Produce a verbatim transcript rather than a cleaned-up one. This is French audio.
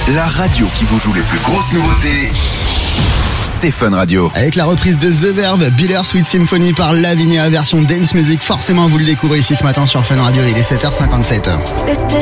la radio qui vous joue les plus grosses nouveautés, c'est Fun Radio. Avec la reprise de The Verve, Bittersweet Symphony par Lavinia, version dance music. Forcément, vous le découvrez ici ce matin sur Fun Radio. Il est sept heures cinquante-sept.